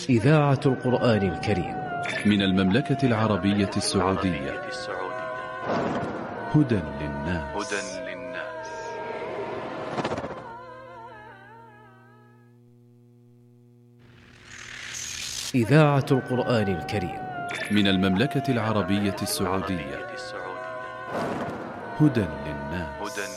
إذاعة القرآن الكريم من المملكة العربية السعودية. هدى للناس. إذاعة القرآن الكريم من المملكة العربية السعودية. هدى للناس.